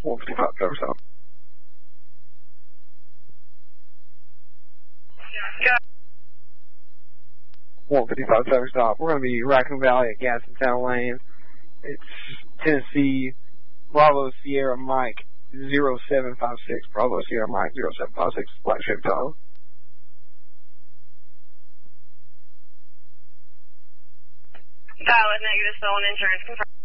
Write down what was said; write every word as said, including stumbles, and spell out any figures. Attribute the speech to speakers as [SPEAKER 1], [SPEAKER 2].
[SPEAKER 1] one fifty-five, Trevor stop. one fifty-five, Trevor stop. We're going to be Raccoon Valley at Gadsden Town Lane. It's Tennessee, Bravo Sierra Mike zero seven five six. Bravo Sierra Mike zero seven five six. Black Chevy Tahoe.
[SPEAKER 2] Valid negative stolen insurance confirmed.